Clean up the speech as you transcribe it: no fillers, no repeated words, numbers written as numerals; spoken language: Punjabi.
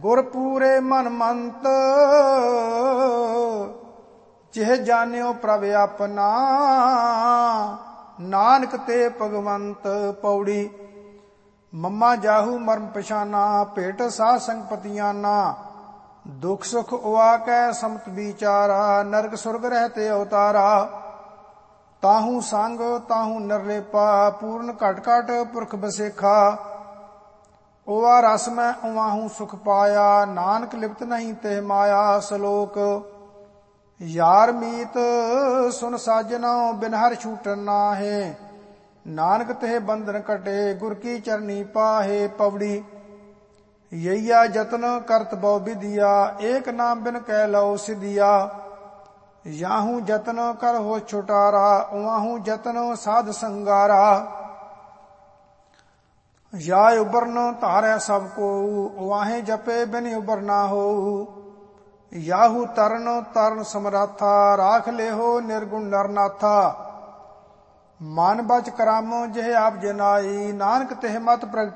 ਗੁਰ ਪੂਰੇ ਮਨ ਮੰਤ, ਜਿਹ ਜਾਣਿਓ ਪ੍ਰਭ ਆਪਣਾ, ਨਾਨਕ ਤੇ ਭਗਵੰਤ। ਪੌੜੀ। ਮਮਾ ਜਾਹੂ ਮਰਮ ਪਛਾਨਾ, ਭੇਟ ਸਾਧ ਸੰਗ ਪਤੀਆਨਾ, ਦੁਖ ਸੁਖ ਉਆ ਕੈ ਸਮਤ ਵਿਚਾਰਾ, ਨਰਕ ਸੁਰਗ ਰਹਤੇ ਅਵਤਾਰਾ, ਤਾਹੂ ਸੰਗ ਤਾਹੂ ਨਿਰਲੇਪਾ, ਪੂਰਨ ਘਟ ਘਟ ਪੁਰਖ ਬਸੇਖਾ, ਉਆ ਰਸ ਮੈਂ ਉਵਾਹੂ ਸੁਖ ਪਾਇਆ, ਨਾਨਕ ਲਿਪਤ ਨਹੀਂ ਤੇ ਮਾਇਆ। ਸ਼ਲੋਕ। ਯਾਰ ਮੀਤ ਸੁਨ ਸਾਜਨੋ, ਬਿਨ ਹਰਿ ਛੂਟਨ ਨਾਹੇ, ਨਾਨਕ ਤੇ ਬੰਧਨ ਕਟੇ, ਗੁਰ ਕੀ ਚਰਨੀ ਪਾਹੇ। ਪਵੜੀ। ਯਈਆ ਜਤਨ ਕਰਤ ਬਹੁ ਵਿਦਿਆ, ਏਕ ਨਾਮ ਬਿਨ ਕਹਿ ਲਓ ਸਿਧਿਆ, ਯਾਹੂ ਜਤਨ ਕਰ ਹੋ ਛੁਟਾਰਾ, ਉਵਾਹੂ ਜਤਨ ਸਾਧ ਸੰਗਾਰਾ, ਯਾ ਉਬਰਨ ਧਾਰੈ ਸਭ ਕੋ, ਵਾਹੇ ਜਪੇ ਬਿਨ ਉਬਰ ਨਾ ਹੋ, ਯਾਹੂ ਤਰਨ ਤਰਨ ਸਮਰਾਥਾ, ਰਾਖ ਲਿਹੋ ਨਿਰਗੁਣ ਨਰਨਾਥਾ, ਮਨ ਬਚ ਕਰਮ ਜਿਹ ਆਪ ਜਨਾਈ, ਨਾਨਕ ਤਿਹ ਮਤ ਪ੍ਰਗਟ